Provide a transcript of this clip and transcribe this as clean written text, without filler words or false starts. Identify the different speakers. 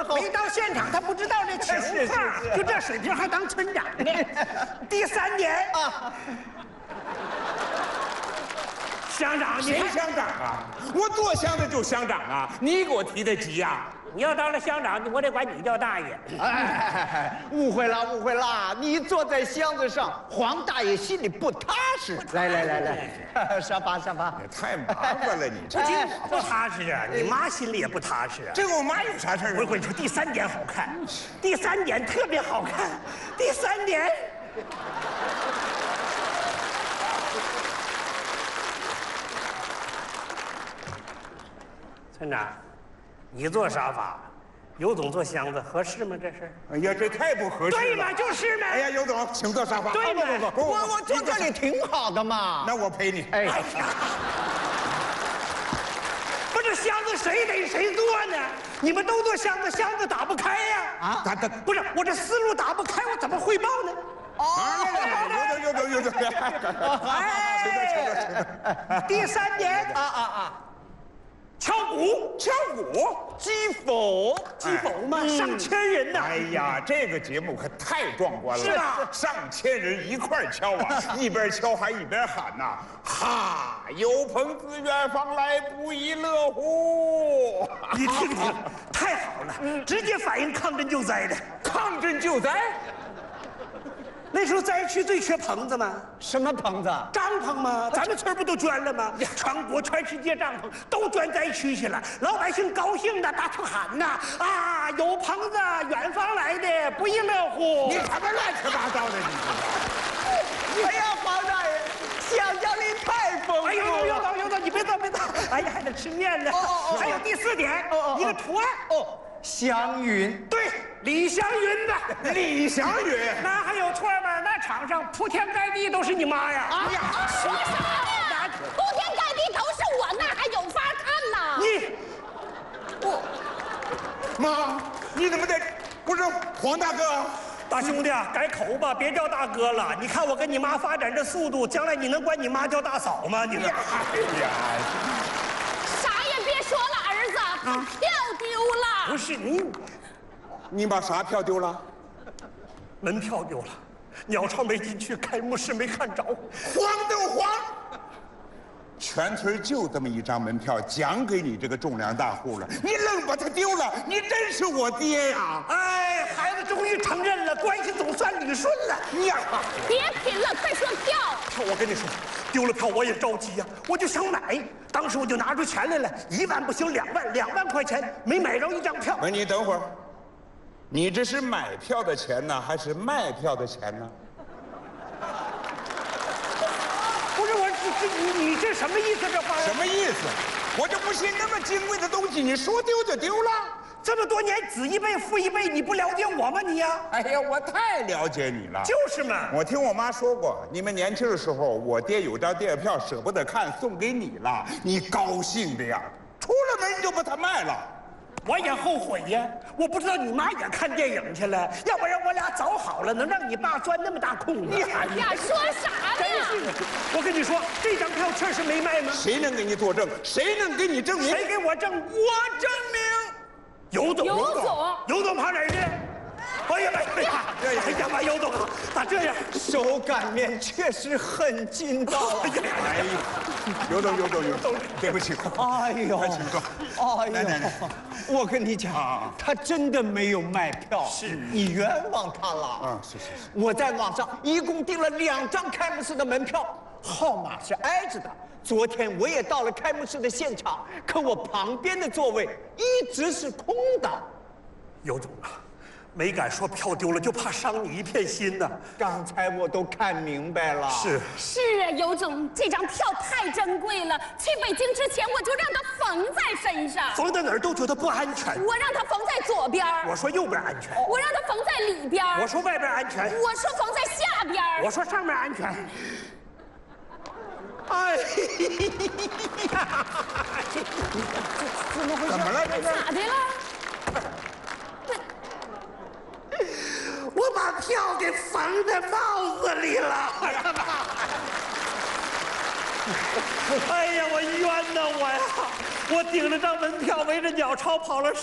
Speaker 1: 候
Speaker 2: 没到现场，他不知道这情况，就这水平还当村长呢。第3年啊，乡长，
Speaker 3: 谁乡长啊？我做乡的就乡长啊！你给我提的急呀！
Speaker 2: 你要当了乡长，我得管你叫大爷。
Speaker 1: 哎，误会了，误会了！你坐在箱子上，黄大爷心里不踏实。来，沙发。
Speaker 3: 也太麻烦了，你这。
Speaker 2: 不仅我不踏实啊，你妈心里也不踏实。
Speaker 3: 这个我妈有啥事儿？
Speaker 2: 我跟你说，第3点好看，第3点特别好看，第3点。村长，你坐沙发，尤总坐箱子，合适吗？这是？
Speaker 3: 哎呀，这太不合适了。
Speaker 2: 对嘛，就是嘛。
Speaker 3: 哎呀，尤总，请坐沙发。
Speaker 2: 对嘛，
Speaker 1: 我坐这里挺好的嘛。
Speaker 3: 那我陪你。
Speaker 1: 哎呀，
Speaker 2: 不是箱子谁逮谁坐呢？你们都坐箱子，箱子打不开呀。
Speaker 1: 啊，
Speaker 2: 不是我这思路打不开，我怎么汇报呢？
Speaker 3: 有种。
Speaker 2: 哎，第3点敲鼓，
Speaker 1: 击否
Speaker 2: 嘛，上千人呐！
Speaker 3: 哎呀，这个节目可太壮观了！
Speaker 2: 是啊，
Speaker 3: 上千人一块敲啊，一边敲还一边喊呐：“哈，有朋自远方来，不亦乐乎！”
Speaker 2: 你听听，太好了，直接反映抗震救灾的。
Speaker 3: 抗震救灾。
Speaker 2: 那时候灾区最缺棚子吗？
Speaker 1: 什么棚子？
Speaker 2: 帐篷吗？咱们村不都捐了吗？全国全世界帐篷都捐灾区去了，老百姓高兴的大声喊呐：“啊，有棚子，远方来的，不亦乐乎！”
Speaker 3: 你什么乱七八糟的你？
Speaker 1: 哎呀，黄大爷，想象力太丰富了。
Speaker 2: 哎呦，有道，你别走。哎呀，还得吃面呢。还有第4点，一个图案。
Speaker 1: 祥云，
Speaker 2: 对，李祥云的。
Speaker 3: 李祥云，
Speaker 2: 那还有错吗？那场上铺天盖地都是你妈呀！
Speaker 4: 说啥呢？铺天盖地都是我，那还有法看呐？
Speaker 3: 妈，你怎么在？不是黄大哥。
Speaker 2: 大兄弟啊，改口吧，别叫大哥了。你看我跟你妈发展这速度，将来你能管你妈叫大嫂吗？你这。
Speaker 4: 啥也别说了，儿子，票丢了。
Speaker 2: 不是
Speaker 3: 你把啥票丢了？
Speaker 2: 门票丢了，鸟巢没进去，开幕式没看着。
Speaker 3: 慌都慌！全村就这么一张门票，奖给你这个种粮大户了，你愣把它丢了，你真是我爹呀！
Speaker 2: 哎，孩子终于承认了，关系总算捋顺了。呀，
Speaker 4: 别拼了，快说票！
Speaker 2: 我跟你说，丢了票我也着急呀，我就想买，当时我就拿出钱来了，1万不行，2万块钱，没买着一张票。
Speaker 3: 不是，你等会儿，你这是买票的钱呢，还是卖票的钱呢？
Speaker 2: 不是你这什么意思？这话
Speaker 3: 什么意思？我就不信那么金贵的东西，你说丢就丢了。
Speaker 2: 这么多年子一辈父一辈，你不了解我吗你呀？
Speaker 3: 哎呀，我太了解你了。
Speaker 2: 就是嘛。
Speaker 3: 我听我妈说过，你们年轻的时候，我爹有张电影票舍不得看，送给你了，你高兴的呀，出了门就把它卖了。
Speaker 2: 我也后悔呀，我不知道你妈也看电影去了，要不然我俩早好了，能让你爸钻那么大空子。
Speaker 4: 哎呀，说啥呢？
Speaker 2: 我跟你说，这张票确实没卖吗？
Speaker 3: 谁能给你作证？谁能给你证明？
Speaker 2: 谁给我证？我证明。尤总跑哪儿去？哎呀，妈，尤总啊，咋这样？
Speaker 1: 手擀面确实很筋道啊！
Speaker 3: 哎呀，尤总，对不起，
Speaker 1: 哎呦，
Speaker 3: 快请坐。来，
Speaker 1: 我跟你讲，他真的没有卖票，
Speaker 2: 是
Speaker 1: 你冤枉他了。
Speaker 3: 啊，是。
Speaker 1: 我在网上一共订了2张开幕式的门票，号码是挨着的。昨天我也到了开幕式的现场，可我旁边的座位一直是空的。
Speaker 2: 尤总啊，没敢说票丢了，就怕伤你一片心呐。
Speaker 1: 刚才我都看明白了。
Speaker 2: 是
Speaker 4: 啊，尤总，这张票太珍贵了，去北京之前我就让它缝在身上，
Speaker 2: 缝在哪儿都觉得不安全。
Speaker 4: 我让它缝在左边，
Speaker 2: 我说右边安全。
Speaker 4: 我让它缝在里边，
Speaker 2: 我说外边安全。
Speaker 4: 我说缝在下边，
Speaker 2: 我说上面安全。哎呀，
Speaker 4: 怎么回事？
Speaker 3: 怎么了这是？
Speaker 4: 咋的了？
Speaker 2: 我把票给缝在帽子里了。哎呀，我冤呐我呀！我顶着张门票围着鸟巢跑了